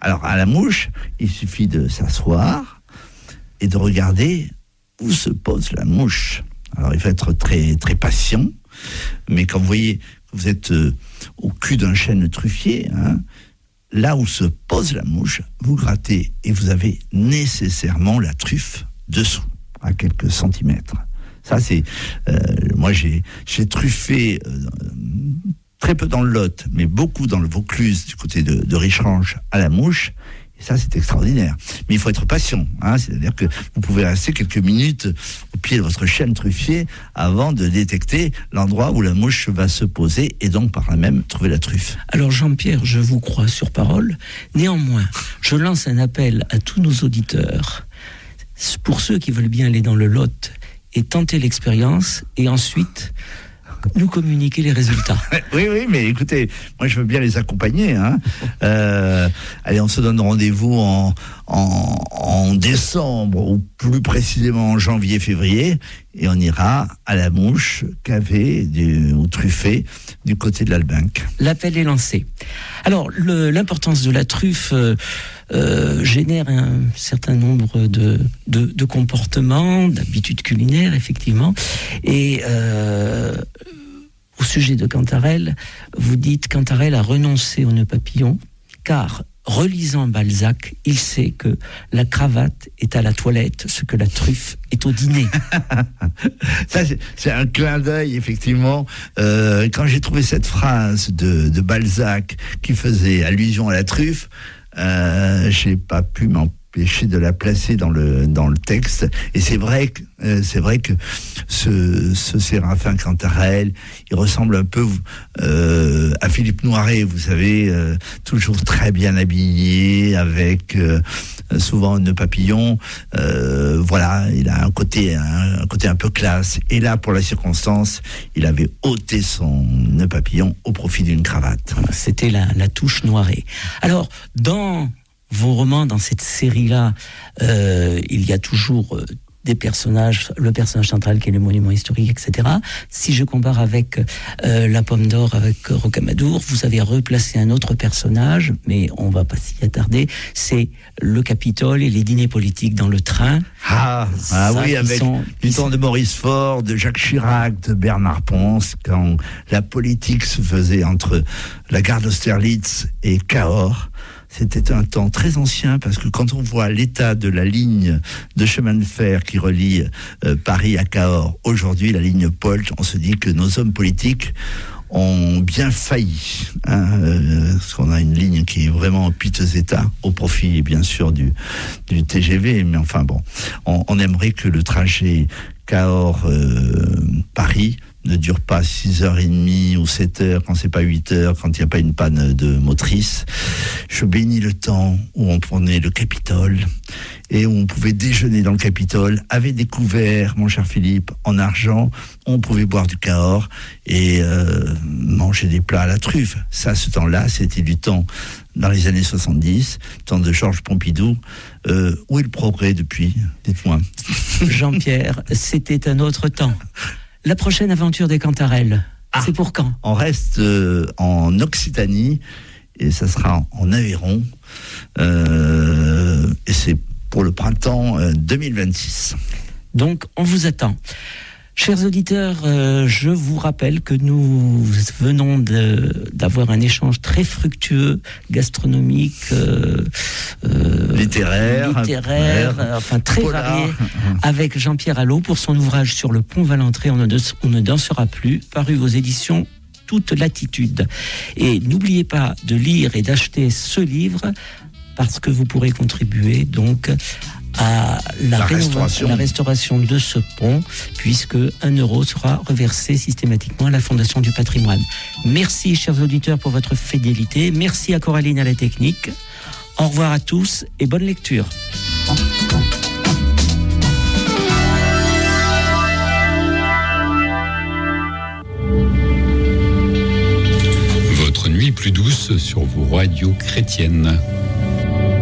Alors, à la mouche, il suffit de s'asseoir et de regarder où se pose la mouche. Alors, il faut être très, très patient, mais quand vous voyez que vous êtes au cul d'un chêne truffier, là où se pose la mouche, vous grattez et vous avez nécessairement la truffe dessous, à quelques centimètres. Ça, c'est... moi, j'ai truffé très peu dans le Lot, mais beaucoup dans le Vaucluse, du côté de Richerange, à la mouche. Et ça, c'est extraordinaire. Mais il faut être patient. C'est-à-dire que vous pouvez rester quelques minutes au pied de votre chêne truffier avant de détecter l'endroit où la mouche va se poser et donc par là même trouver la truffe. Alors Jean-Pierre, je vous crois sur parole. Néanmoins, je lance un appel à tous nos auditeurs. Pour ceux qui veulent bien aller dans le Lot et tenter l'expérience et ensuite nous communiquer les résultats. Oui, mais écoutez, moi je veux bien les accompagner. Allez, on se donne rendez-vous en décembre, ou plus précisément en janvier-février, et on ira à la mouche, cavée ou truffée du côté de l'Albinque. L'appel est lancé. Alors, l'importance de la truffe génère un certain nombre de comportements, d'habitudes culinaires, effectivement. Et au sujet de Cantarelle, vous dites Cantarelle a renoncé au nœud papillon, car relisant Balzac, il sait que la cravate est à la toilette, ce que la truffe est au dîner. Ça, c'est un clin d'œil, effectivement. Quand j'ai trouvé cette phrase de Balzac qui faisait allusion à la truffe, j'ai pas pu m'empêcher de la placer dans le texte. Et c'est vrai que ce Séraphin Cantarelle, il ressemble un peu à Philippe Noiret, vous savez, toujours très bien habillé, avec souvent un nœud papillon. Voilà, il a un côté un peu classe. Et là, pour la circonstance, il avait ôté son nœud papillon au profit d'une cravate. C'était la touche Noiret. Alors, dans vos romans, dans cette série-là, il y a toujours des personnages, le personnage central qui est le monument historique, etc. Si je compare avec La Pomme d'Or, avec Rocamadour, vous avez replacé un autre personnage, mais on va pas s'y attarder, c'est le Capitole et les dîners politiques dans le train. Oui, avec du temps de Maurice Faure, de Jacques Chirac, de Bernard Ponce, quand la politique se faisait entre la gare d'Austerlitz et Cahors. C'était un temps très ancien, parce que quand on voit l'état de la ligne de chemin de fer qui relie Paris à Cahors, aujourd'hui la ligne Polt, on se dit que nos hommes politiques ont bien failli, parce qu'on a une ligne qui est vraiment en piteux état, au profit bien sûr du TGV, mais enfin bon, on aimerait que le trajet Cahors-Paris ne dure pas 6h30 ou 7h, quand c'est pas 8h, quand il n'y a pas une panne de motrice. Je bénis le temps où on prenait le Capitole et où on pouvait déjeuner dans le Capitole avec des couverts, mon cher Philippe, en argent. On pouvait boire du Cahors et manger des plats à la truffe. Ça, ce temps-là, c'était du temps dans les années 70, temps de Georges Pompidou. Où est le progrès depuis ? Dites-moi. Jean-Pierre, c'était un autre temps. La prochaine aventure des Cantarelles, c'est pour quand ? On reste en Occitanie, et ça sera en Aveyron, et c'est pour le printemps 2026. Donc, on vous attend. Chers auditeurs, je vous rappelle que nous venons d'avoir un échange très fructueux, gastronomique, littéraire, enfin très polar, varié, avec Jean-Pierre Allot pour son ouvrage sur le pont Valentré, on ne dansera plus, paru aux éditions Toute Latitude. Et n'oubliez pas de lire et d'acheter ce livre, parce que vous pourrez contribuer donc à la restauration de ce pont, puisque 1 euro sera reversé systématiquement à la Fondation du Patrimoine. Merci, chers auditeurs, pour votre fidélité. Merci à Coraline à la technique. Au revoir à tous et bonne lecture. Votre nuit plus douce sur vos radios chrétiennes.